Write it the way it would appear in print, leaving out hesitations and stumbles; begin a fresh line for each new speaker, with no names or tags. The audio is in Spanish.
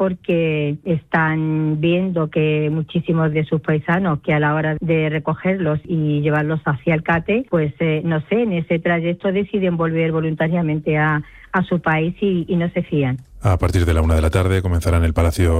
porque están viendo que muchísimos de sus paisanos, que a la hora de recogerlos y llevarlos hacia el CATE, pues no sé, en ese trayecto deciden volver voluntariamente a su país y no se fían.
A partir de la 1 de la tarde comenzará en el Palacio